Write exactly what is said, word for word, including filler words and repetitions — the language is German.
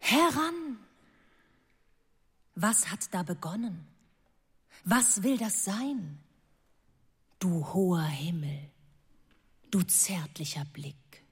Heran! Was hat da begonnen? Was will das sein? Du hoher Himmel, du zärtlicher Blick,